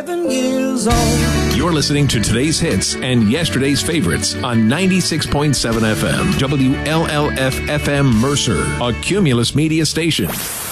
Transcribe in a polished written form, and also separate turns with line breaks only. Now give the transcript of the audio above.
Years old.
You're listening to today's hits and yesterday's favorites on 96.7 FM, WLLF FM Mercer, a Cumulus Media station.